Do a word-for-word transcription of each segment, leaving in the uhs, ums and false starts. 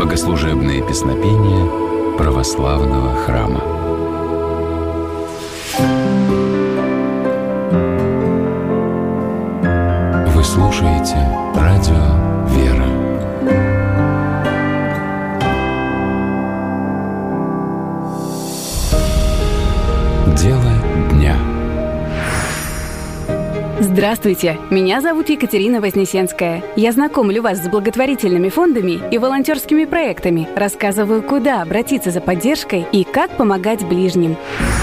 Богослужебные песнопения православного храма. Вы слушаете радио «Вера». Дело дня. Здравствуйте, меня зовут Екатерина Вознесенская. Я знакомлю вас с благотворительными фондами и волонтерскими проектами, рассказываю, куда обратиться за поддержкой и как помогать ближним.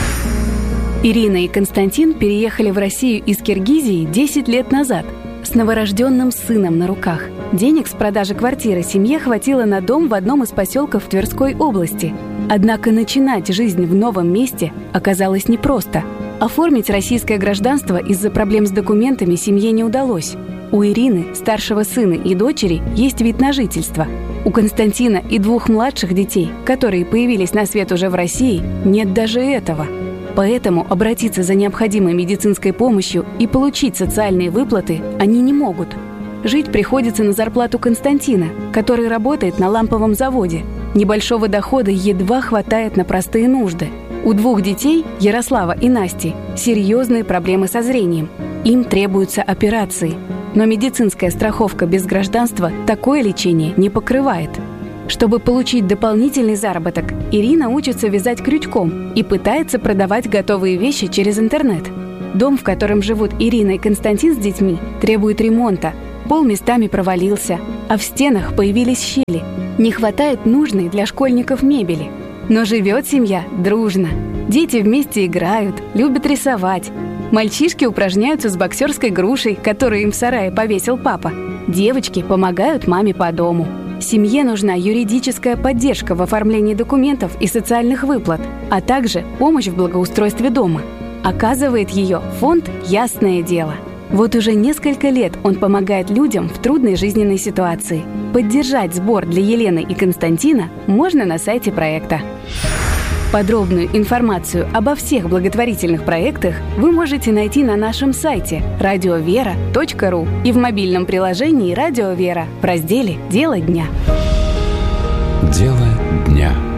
Ирина и Константин переехали в Россию из Киргизии десять лет назад с новорожденным сыном на руках. Денег с продажи квартиры семье хватило на дом в одном из поселков Тверской области. Однако начинать жизнь в новом месте оказалось непросто. Оформить российское гражданство из-за проблем с документами семье не удалось. У Ирины, старшего сына и дочери, есть вид на жительство. У Константина и двух младших детей, которые появились на свет уже в России, нет даже этого. Поэтому обратиться за необходимой медицинской помощью и получить социальные выплаты они не могут. Жить приходится на зарплату Константина, который работает на ламповом заводе. Небольшого дохода едва хватает на простые нужды. У двух детей, Ярослава и Насти, серьезные проблемы со зрением. Им требуются операции. Но медицинская страховка без гражданства такое лечение не покрывает. Чтобы получить дополнительный заработок, Ирина учится вязать крючком и пытается продавать готовые вещи через интернет. Дом, в котором живут Ирина и Константин с детьми, требует ремонта. Пол местами провалился, а в стенах появились щели. Не хватает нужной для школьников мебели. Но живет семья дружно. Дети вместе играют, любят рисовать. Мальчишки упражняются с боксерской грушей, которую им в сарае повесил папа. Девочки помогают маме по дому. Семье нужна юридическая поддержка в оформлении документов и социальных выплат, а также помощь в благоустройстве дома. Оказывает ее фонд «Ясное дело». Вот уже несколько лет он помогает людям в трудной жизненной ситуации. Поддержать сбор для Елены и Константина можно на сайте проекта. Подробную информацию обо всех благотворительных проектах вы можете найти на нашем сайте радио вера точка ру и в мобильном приложении «Радио Вера» в разделе «Дело дня». Дело дня.